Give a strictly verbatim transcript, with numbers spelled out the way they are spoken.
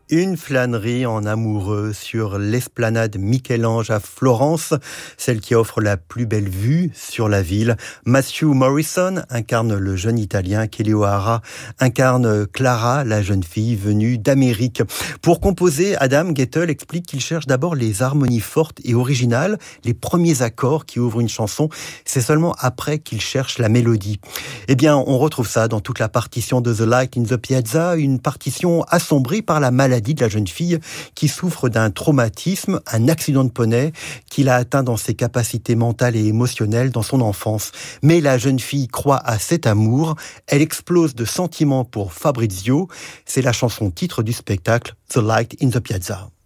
Une flânerie en amoureux sur l'esplanade Michel-Ange à Florence, celle qui offre la plus belle vue sur la ville. Matthew Morrison incarne le jeune Italien, Kelly O'Hara incarne Clara, la jeune fille venue d'Amérique. Pour composer, Adam Guettel explique qu'il cherche d'abord les harmonies fortes et originales, les premiers accords qui ouvrent une chanson. C'est seulement après qu'il cherche la mélodie. Eh bien, on retrouve ça dans toute la partition de The Light in the Piazza, une partition assombrie par la maladie de la jeune fille qui souffre d'un traumatisme, un accident de poney qui l'a atteint dans ses capacités mentales et émotionnelles dans son enfance. Mais la jeune fille croit à cet amour, elle explose de sentiments pour Fabrizio. C'est la chanson titre du spectacle The Light in the Piazza.